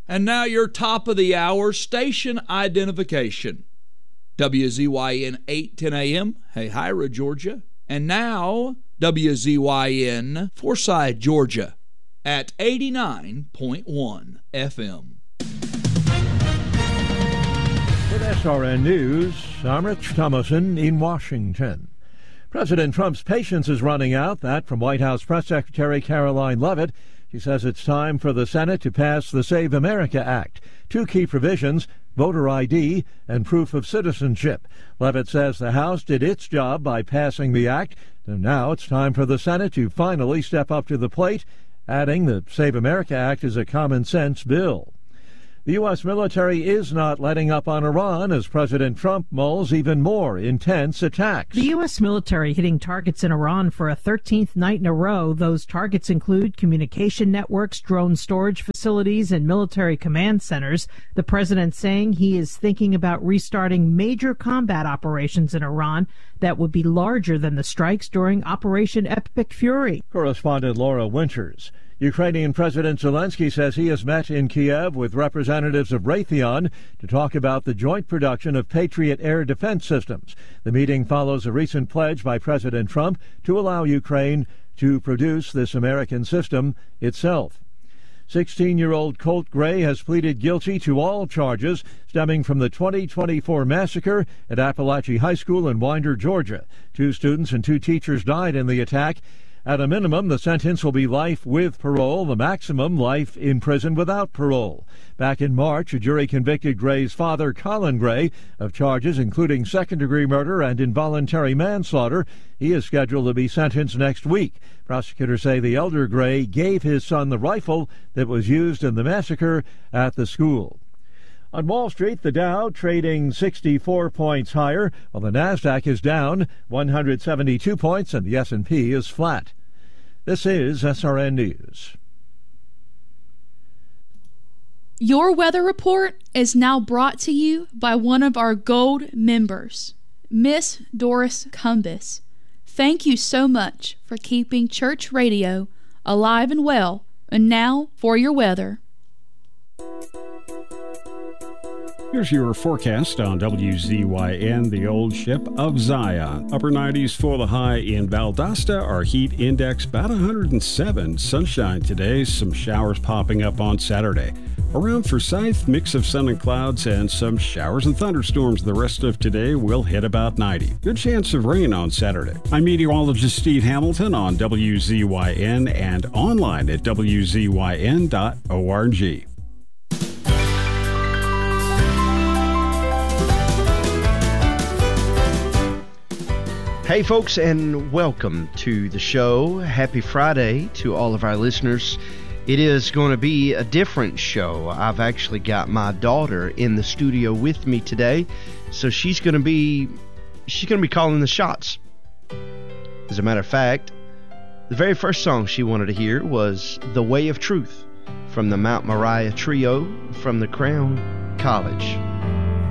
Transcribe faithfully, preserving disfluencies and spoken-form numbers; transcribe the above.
And now your top of the hour station identification. W Z Y N eight ten A M, Hey Hira, Georgia. And now W Z Y N Forsyth, Georgia at eighty-nine point one F M. With S R N News, I'm Rich Thomason in Washington. President Trump's patience is running out. That from White House Press Secretary Caroline Leavitt. She says it's time for the Senate to pass the Save America Act. Two key provisions, voter I D and proof of citizenship. Leavitt says the House did its job by passing the act, and now it's time for the Senate to finally step up to the plate, adding the Save America Act is a common-sense bill. The U S military is not letting up on Iran as President Trump mulls even more intense attacks. The U S military hitting targets in Iran for a thirteenth night in a row. Those targets include communication networks, drone storage facilities, and military command centers. The president saying he is thinking about restarting major combat operations in Iran that would be larger than the strikes during Operation Epic Fury. Correspondent Laura Winters. Ukrainian President Zelensky says he has met in Kiev with representatives of Raytheon to talk about the joint production of Patriot air defense systems. The meeting follows a recent pledge by President Trump to allow Ukraine to produce this American system itself. sixteen-year-old Colt Gray has pleaded guilty to all charges stemming from the twenty twenty-four massacre at Appalachia High School in Winder, Georgia. Two students and two teachers died in the attack. At a minimum, the sentence will be life with parole, the maximum life in prison without parole. Back in March, a jury convicted Gray's father, Colin Gray, of charges including second-degree murder and involuntary manslaughter. He is scheduled to be sentenced next week. Prosecutors say the elder Gray gave his son the rifle that was used in the massacre at the school. On Wall Street, the Dow trading sixty-four points higher, while the Nasdaq is down one hundred seventy-two points and the S and P is flat. This is S R N News. Your weather report is now brought to you by one of our gold members, Miss Doris Cumbus. Thank you so much for keeping church radio alive and well. And now for your weather. Here's your forecast on W Z Y N, the old ship of Zion. Upper nineties for the high in Valdosta. Our heat index about one hundred seven. Sunshine today, some showers popping up on Saturday. Around Forsyth, mix of sun and clouds and some showers and thunderstorms. The rest of today will hit about ninety. Good chance of rain on Saturday. I'm meteorologist Steve Hamilton on W Z Y N and online at W Z Y N dot org. Hey folks, and welcome to the show. Happy Friday to all of our listeners. It is going to be a different show. I've actually got my daughter in the studio with me today, so she's going to be she's going to be calling the shots. As a matter of fact, the very first song she wanted to hear was "The Way of Truth" from the Mount Moriah Trio from the Crown College.